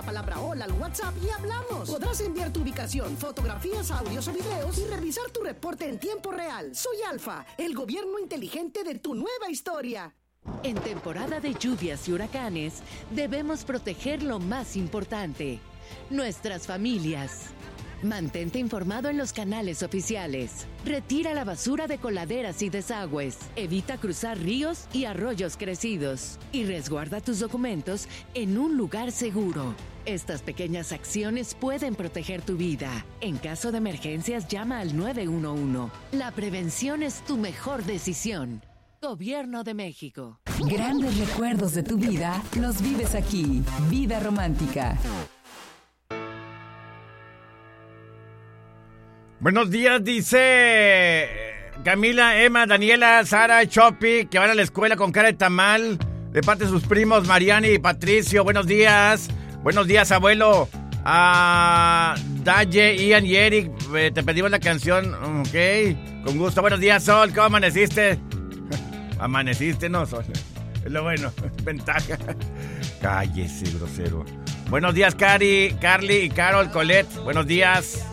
la palabra hola al WhatsApp y hablamos. Podrás enviar tu ubicación, fotografías, audios o videos y revisar tu reporte en tiempo real. Soy Alfa, el gobierno inteligente de tu nueva historia. En temporada de lluvias y huracanes, debemos proteger lo más importante, nuestras familias. Mantente informado en los canales oficiales. Retira la basura de coladeras y desagües. Evita cruzar ríos y arroyos crecidos. Y resguarda tus documentos en un lugar seguro. Estas pequeñas acciones pueden proteger tu vida. En caso de emergencias, llama al 911. La prevención es tu mejor decisión. Gobierno de México. Grandes recuerdos de tu vida los vives aquí. Vida Romántica. Buenos días, dice Camila, Emma, Daniela, Sara, Chopi, que van a la escuela con cara de tamal, de parte de sus primos Mariani y Patricio. Buenos días, abuelo. Daye, Ian y Eric, te pedimos la canción, ok, con gusto. Buenos días, Sol, ¿cómo amaneciste? Amaneciste, no, Sol, es lo bueno, ventaja. Cállese, grosero. Buenos días, Carly y Carol, Colette, buenos días.